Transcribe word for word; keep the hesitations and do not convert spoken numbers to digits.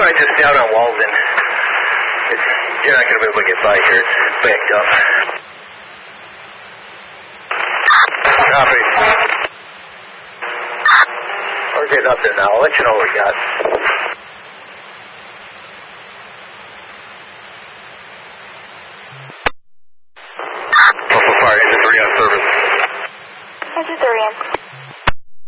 right just down on Walden. It's, you're not going to be able to get by here. It's backed up. Copy. We're getting up there now. I'll let you know what we got. Alpha Fire, is it three on